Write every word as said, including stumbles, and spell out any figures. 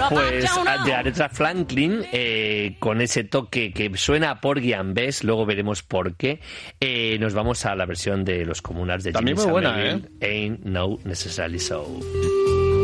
Pues de Aretha Franklin, eh, con ese toque que suena a Porgy and Bess, luego veremos por qué, eh, nos vamos a la versión de Los Comunards de Jimmy También muy buena, Somerville, ¿eh? Ain't No Necessarily So.